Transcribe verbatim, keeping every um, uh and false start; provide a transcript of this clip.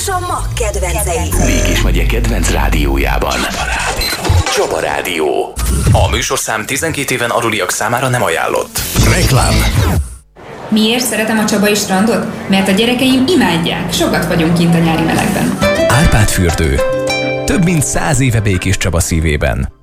A mag kedvenceit. Békés megye kedvenc rádiójában. Csaba Rádió. Csaba Rádió. A műsorszám tizenkét éven aluliak számára nem ajánlott. Reklám. Miért szeretem a csabai strandot? Mert a gyerekeim imádják. Sokat vagyunk kint a nyári melegben. Árpád fürdő. Több mint száz éve Békés Csaba szívében.